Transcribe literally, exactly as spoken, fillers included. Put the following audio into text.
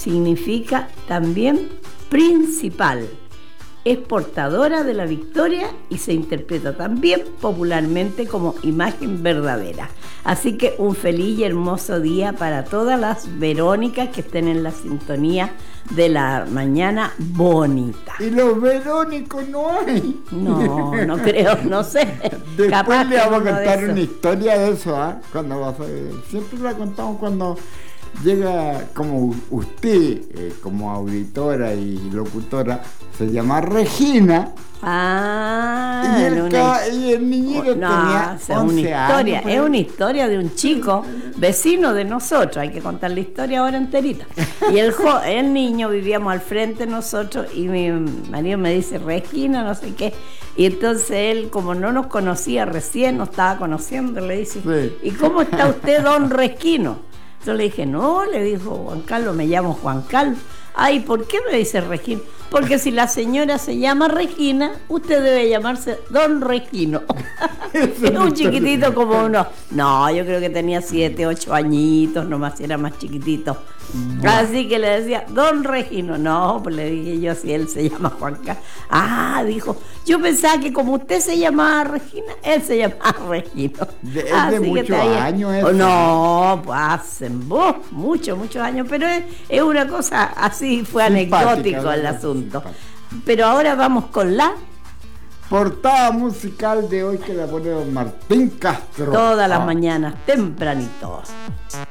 significa también principal. Es portadora de la victoria y se interpreta también popularmente como imagen verdadera. Así que un feliz y hermoso día para todas las Verónicas que estén en la sintonía de la mañana bonita. ¿Y los verónicos no hay? No, no creo, no sé. Después Capaz le vamos a uno de contar esos. una historia de eso, ¿ah? Cuando va a ser- siempre la contamos cuando llega como usted, eh, como auditora y locutora, se llama Regina. Ah, y, el una- ca- y el niñero no, tenía es una once historia, años. es una historia de un chico vecino de nosotros, hay que contar la historia ahora enterita. Y el, jo- el niño vivíamos al frente de nosotros y mi marido me dice, Regina, no sé qué. Y entonces él, como no nos conocía recién, nos estaba conociendo, le dice, Sí. ¿y cómo está usted, don Resquino? Yo le dije, no, le dijo Juan Carlos, me llamo Juan Carlos. Ay, ¿por qué me dice Regina? Porque si la señora se llama Regina, usted debe llamarse Don Regino. Es un chiquitito como uno. No, yo creo que tenía siete, ocho añitos, nomás era más chiquitito. Así que le decía, Don Regino. No, pues le dije yo, si él se llama Juan Carlos. Ah, dijo, yo pensaba que como usted se llamaba Regina, él se llamaba Regino. De- es de Así que muchos traía- años eso. No, pues hacen vos, muchos, muchos años, pero es, es una cosa así, fue Simpática, anecdótico el ¿verdad? asunto. Simpática. Pero ahora vamos con la Portada musical de hoy que la pone don Martín Castro. todas las Ah. mañanas, tempranitos.